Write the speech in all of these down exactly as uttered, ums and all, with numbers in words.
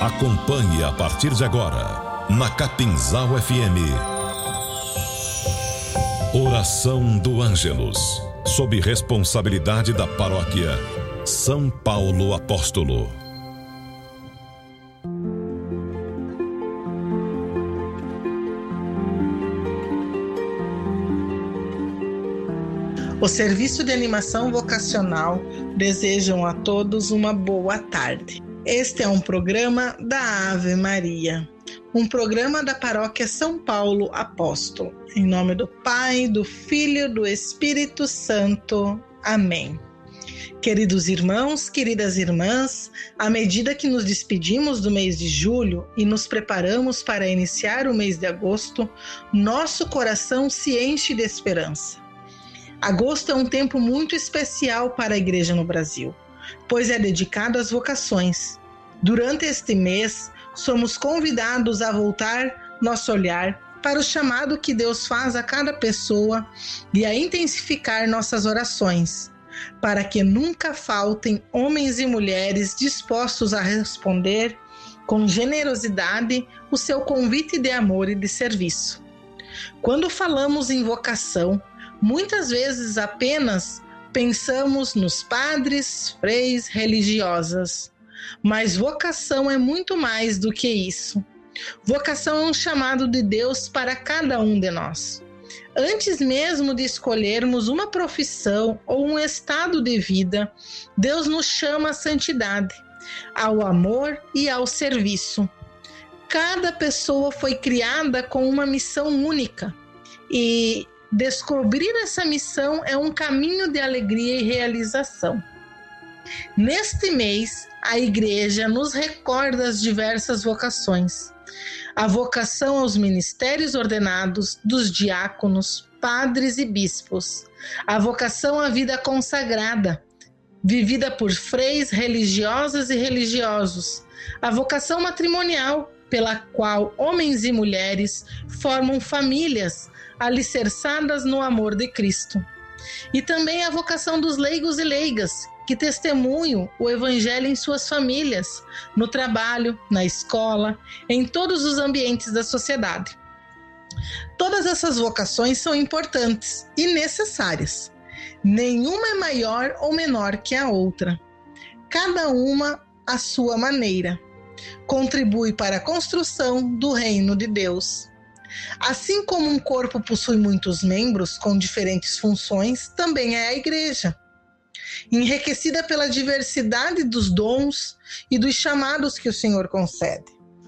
Acompanhe a partir de agora, na Capinzal F M, Oração do Ângelus, sob responsabilidade da Paróquia São Paulo Apóstolo. O Serviço de Animação Vocacional desejam a todos uma boa tarde. Este é um programa da Ave Maria, um programa da Paróquia São Paulo Apóstolo. Em nome do Pai, do Filho e do Espírito Santo. Amém. Queridos irmãos, queridas irmãs, à medida que nos despedimos do mês de julho e nos preparamos para iniciar o mês de agosto, nosso coração se enche de esperança. Agosto é um tempo muito especial para a Igreja no Brasil, pois é dedicado às vocações. Durante este mês, somos convidados a voltar nosso olhar para o chamado que Deus faz a cada pessoa e a intensificar nossas orações, para que nunca faltem homens e mulheres dispostos a responder com generosidade o seu convite de amor e de serviço. Quando falamos em vocação, muitas vezes apenas pensamos nos padres, freis, religiosas, mas vocação é muito mais do que isso. Vocação é um chamado de Deus para cada um de nós. Antes mesmo de escolhermos uma profissão ou um estado de vida, Deus nos chama à santidade, ao amor e ao serviço. Cada pessoa foi criada com uma missão única e descobrir essa missão é um caminho de alegria e realização. Neste mês, a Igreja nos recorda as diversas vocações. A vocação aos ministérios ordenados dos diáconos, padres e bispos. A vocação à vida consagrada, vivida por freis, religiosas e religiosos. A vocação matrimonial, pela qual homens e mulheres formam famílias alicerçadas no amor de Cristo. E também a vocação dos leigos e leigas, que testemunham o Evangelho em suas famílias, no trabalho, na escola, em todos os ambientes da sociedade. Todas essas vocações são importantes e necessárias. Nenhuma é maior ou menor que a outra. Cada uma à sua maneira. Contribui para a construção do reino de Deus. Assim como um corpo possui muitos membros com diferentes funções, também é a Igreja, enriquecida pela diversidade dos dons e dos chamados que o Senhor concede.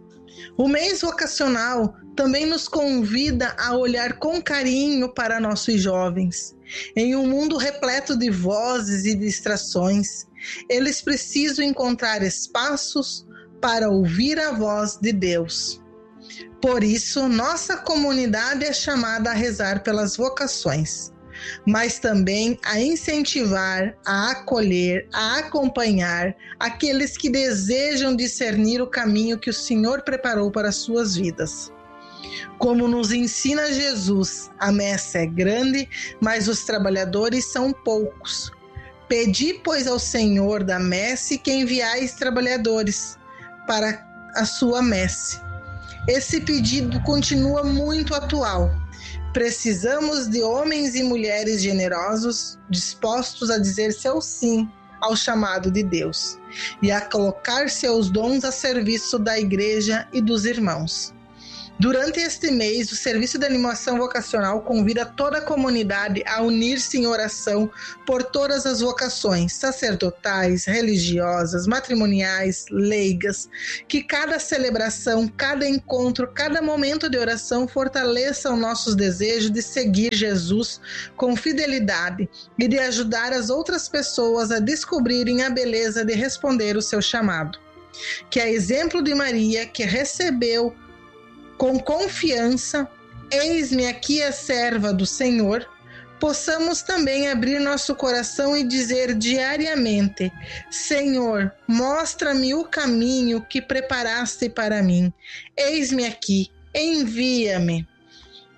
O mês vocacional também nos convida a olhar com carinho para nossos jovens. Em um mundo repleto de vozes e distrações, eles precisam encontrar espaços para ouvir a voz de Deus. Por isso, nossa comunidade é chamada a rezar pelas vocações, mas também a incentivar, a acolher, a acompanhar aqueles que desejam discernir o caminho que o Senhor preparou para as suas vidas. Como nos ensina Jesus, a messe é grande, mas os trabalhadores são poucos. Pedi, pois, ao Senhor da messe que enviais trabalhadores para a sua messe. Esse pedido continua muito atual. Precisamos de homens e mulheres generosos, dispostos a dizer seu sim ao chamado de Deus e a colocar seus dons a serviço da Igreja e dos irmãos. Durante este mês, o Serviço de Animação Vocacional convida toda a comunidade a unir-se em oração por todas as vocações, sacerdotais, religiosas, matrimoniais, leigas, que cada celebração, cada encontro, cada momento de oração fortaleça os nossos desejos de seguir Jesus com fidelidade e de ajudar as outras pessoas a descobrirem a beleza de responder o seu chamado. Que a exemplo de Maria, que recebeu com confiança, eis-me aqui a serva do Senhor, possamos também abrir nosso coração e dizer diariamente: Senhor, mostra-me o caminho que preparaste para mim. Eis-me aqui, envia-me.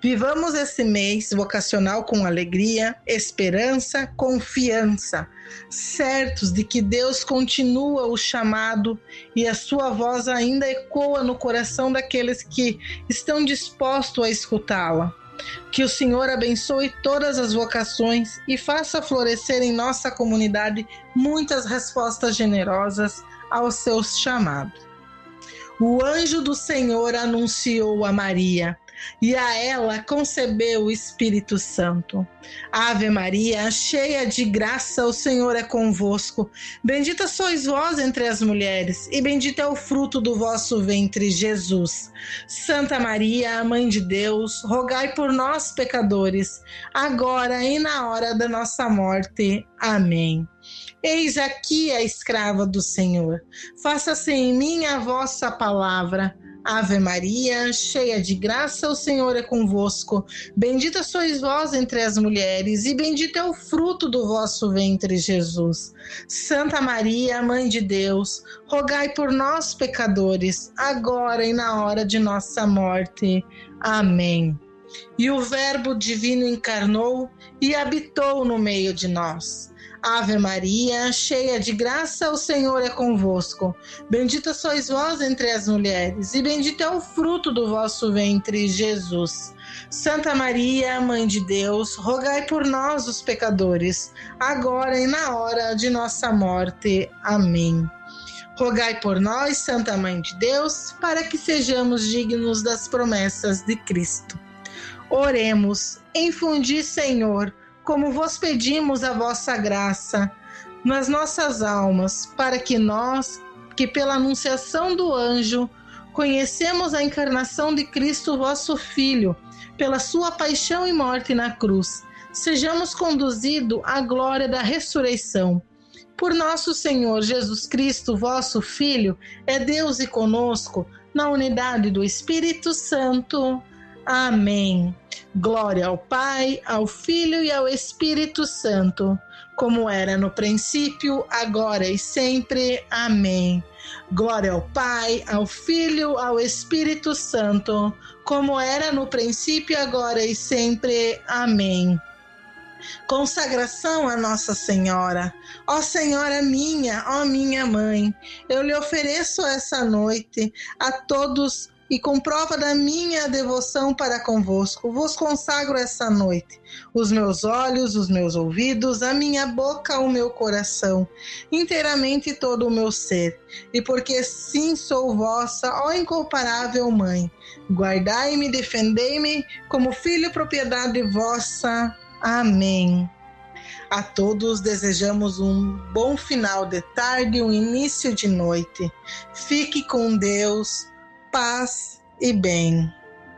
Vivamos esse mês vocacional com alegria, esperança, confiança, certos de que Deus continua o chamado e a sua voz ainda ecoa no coração daqueles que estão dispostos a escutá-la. Que o Senhor abençoe todas as vocações e faça florescer em nossa comunidade muitas respostas generosas ao seu chamado. O anjo do Senhor anunciou a Maria, e a ela concebeu o Espírito Santo. Ave Maria, cheia de graça, o Senhor é convosco. Bendita sois vós entre as mulheres, e bendito é o fruto do vosso ventre, Jesus. Santa Maria, Mãe de Deus, rogai por nós, pecadores, agora e na hora da nossa morte. Amém. Eis aqui a escrava do Senhor. Faça-se em mim a vossa palavra. Ave Maria, cheia de graça, o Senhor é convosco. Bendita sois vós entre as mulheres, e bendito é o fruto do vosso ventre, Jesus. Santa Maria, Mãe de Deus, rogai por nós, pecadores, agora e na hora de nossa morte. Amém. E o Verbo divino encarnou e habitou no meio de nós. Ave Maria, cheia de graça, o Senhor é convosco. Bendita sois vós entre as mulheres, e bendito é o fruto do vosso ventre, Jesus. Santa Maria, Mãe de Deus, rogai por nós, os pecadores, agora e na hora de nossa morte. Amém. Rogai por nós, Santa Mãe de Deus, para que sejamos dignos das promessas de Cristo. Oremos. Infundi, Senhor, como vos pedimos a vossa graça nas nossas almas, para que nós, que pela anunciação do anjo, conhecemos a encarnação de Cristo, vosso Filho, pela sua paixão e morte na cruz, sejamos conduzidos à glória da ressurreição. Por nosso Senhor Jesus Cristo, vosso Filho, é Deus e conosco, na unidade do Espírito Santo. Amém. Glória ao Pai, ao Filho e ao Espírito Santo, como era no princípio, agora e sempre. Amém. Glória ao Pai, ao Filho, ao Espírito Santo, como era no princípio, agora e sempre. Amém. Consagração a Nossa Senhora. Ó Senhora minha, ó minha mãe, eu lhe ofereço essa noite a todos e com prova da minha devoção para convosco, vos consagro essa noite os meus olhos, os meus ouvidos, a minha boca, o meu coração, inteiramente todo o meu ser. E porque sim sou vossa, ó incomparável Mãe, guardai-me, defendei-me como filho propriedade vossa. Amém. A todos desejamos um bom final de tarde, um início de noite. Fique com Deus, paz e bem.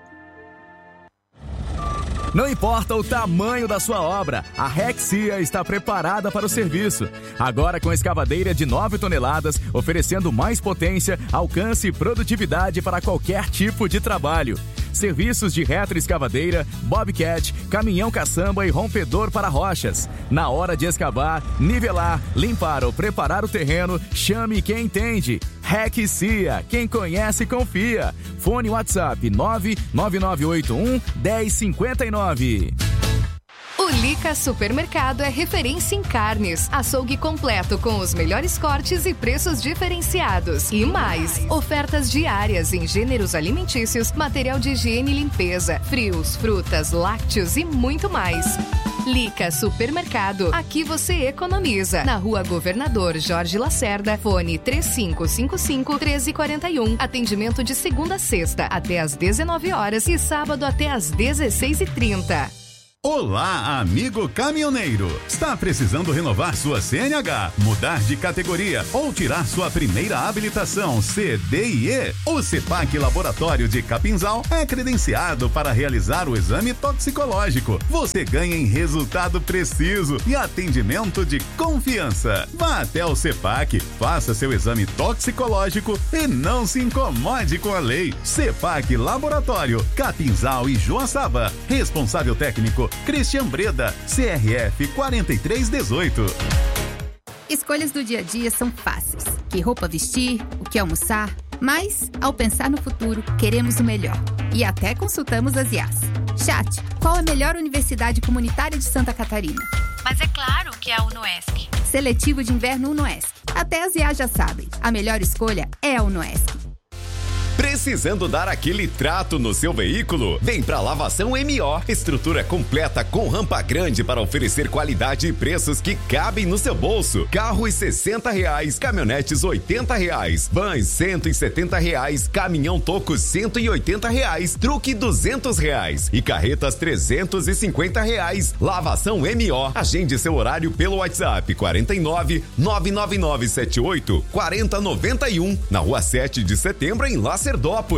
Não importa o tamanho da sua obra, a Rexia está preparada para o serviço. Agora com escavadeira de nove toneladas, oferecendo mais potência, alcance e produtividade para qualquer tipo de trabalho. Serviços de retroescavadeira, bobcat, caminhão caçamba e rompedor para rochas. Na hora de escavar, nivelar, limpar ou preparar o terreno, chame quem entende. Rexia, quem conhece confia. Fone WhatsApp nove nove nove oito um, um zero cinco nove. O Lica Supermercado é referência em carnes, açougue completo com os melhores cortes e preços diferenciados. E mais, ofertas diárias em gêneros alimentícios, material de higiene e limpeza, frios, frutas, lácteos e muito mais. Lica Supermercado, aqui você economiza. Na Rua Governador Jorge Lacerda, fone três cinco cinco cinco, um três quatro um. Atendimento de segunda a sexta até às dezenove horas e sábado até às dezesseis e trinta. Olá, amigo caminhoneiro! Está precisando renovar sua C N H, mudar de categoria ou tirar sua primeira habilitação C D I E? O CEPAC Laboratório de Capinzal é credenciado para realizar o exame toxicológico. Você ganha em resultado preciso e atendimento de confiança. Vá até o CEPAC, faça seu exame toxicológico e não se incomode com a lei. CEPAC Laboratório, Capinzal e Joaçaba. Responsável técnico Cristian Breda, C R F quatro três um oito. Escolhas do dia a dia são fáceis. Que roupa vestir, o que almoçar. Mas, ao pensar no futuro, queremos o melhor. E até consultamos as I As. Chat, qual a melhor universidade comunitária de Santa Catarina? Mas é claro que é a UnoESC. Seletivo de inverno UnoESC. Até as I A já sabem, a melhor escolha é a UnoESC. Precisando dar aquele trato no seu veículo? Vem pra Lavação M O. Estrutura completa com rampa grande para oferecer qualidade e preços que cabem no seu bolso. Carros sessenta reais, caminhonetes oitenta reais, vans cento e setenta reais, caminhão toco cento e oitenta reais, truque duzentos reais e carretas trezentos e cinquenta reais. Lavação M O. Agende seu horário pelo WhatsApp quarenta e nove, nove nove nove sete oito, quarenta noventa e um, na rua sete de setembro, em Lacerdópolis.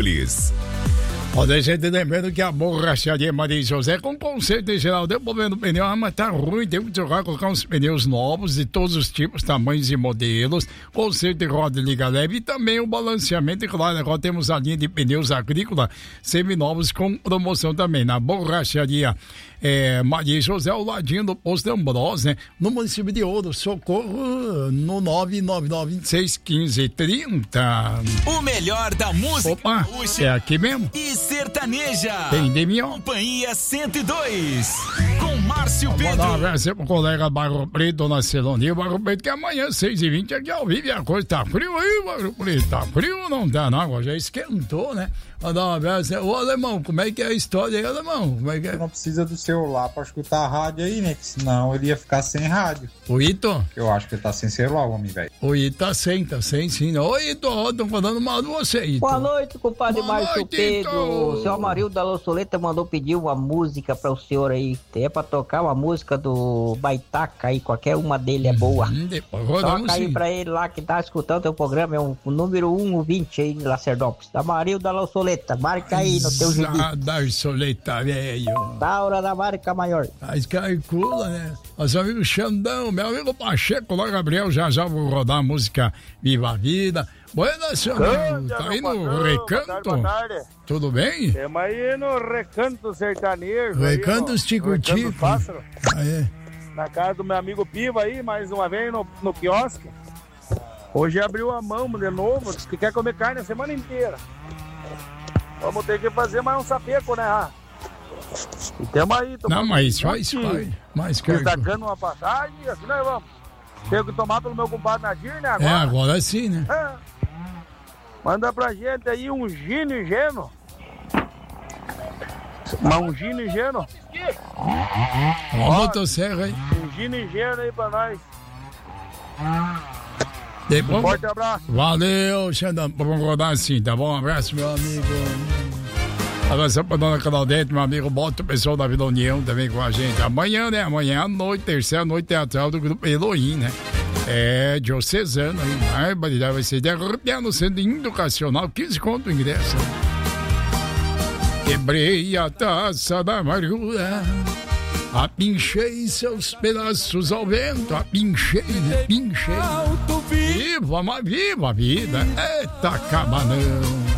Ó, deixa eu te lembrando que a borracharia Maria José com conserto em geral, deu problema no pneu, ah, mas tá ruim, tem que trocar, colocar uns pneus novos de todos os tipos, tamanhos e modelos, conserto de roda e liga leve e também o balanceamento, e claro, agora temos a linha de pneus agrícola seminovos com promoção também, na borracharia é, Maria José, ao ladinho do posto Ambrose, né? No município de Ouro, Socorro, no nove nove nove, vinte e seis, quinze, trinta. O melhor da música. Opa, gaúcha é aqui mesmo? E sertaneja. Tem de mim, ó. Companhia cento e dois. Com Márcio Pedro. Vou dar um abraço pro colega Barro Preto, na Celonia. Barro Preto, que amanhã, seis e vinte, aqui ao vivo, e a coisa tá frio aí, Barro Preto. Tá frio ou não tá, não? Agora já esquentou, né? Vou dar um abraço. Ô, Alemão, como é que é a história aí, Alemão? Como é que é? Não precisa do celular pra escutar a rádio aí, né? Que senão ele ia ficar sem rádio. O Ito? Eu acho que ele tá sem celular, o homem, velho. O Ito tá sem, tá sem sim. Ô, Ito, ó, tô falando mal de você, Ito. Boa noite, compadre Márcio Pedro. Ito. O senhor Amarildo da Lossoleta mandou pedir uma música para o senhor aí. É pra tocar uma música do Baitaca aí, qualquer uma dele é boa. Hum, depois rodamos, toca aí sim. pra ele lá que tá escutando o programa, é o um, número um vinte aí em Lacerdópolis. Da Amarildo da Lossoleta, marca aí no teu juízo. Da Soleta, velho. Da hora da marca maior. Mas calcula, né? Nosso amigo Xandão, meu amigo Pacheco, lá, Gabriel, já já vou rodar a música Viva a Vida. Buenas, Xandão, tá aí no patrão, Recanto? Boa tarde, boa tarde. Tudo bem? Temos aí no Recanto Sertanejo. Recanto Tico-Tico. Ah, é. Na casa do meu amigo Piva aí, mais uma vez no, no quiosque. Hoje abriu a mão de novo, disse que quer comer carne a semana inteira. Vamos ter que fazer mais um sapeco, né? Ah? E temos aí. Não, mas faz, faz. Mais carne. Destacando uma passagem, assim nós vamos. Tenho que tomar pelo meu compadre Nadir, né? Agora. É, agora sim, né? É. Manda pra gente aí um gino e geno. Um gino e geno. Uma motosserra aí. Um gino e geno aí pra nós. Depois, um forte abraço. Valeu, Xandão. Vamos rodar assim, tá bom? Um abraço, meu amigo. Abraço pra dona Claudete, meu amigo. Bota o pessoal da Vila União também com a gente. Amanhã, né? Amanhã à noite, terceira noite teatral do Grupo Elohim, né? É, diocesano aí. Barbaridade, vai ser de arrepiar no centro educacional. quinze conto o ingresso. Quebrei a taça da amargura. Apinchei seus pedaços ao vento, apinchei, apinchei. Viva, mas viva a vida. Eita, cabanão.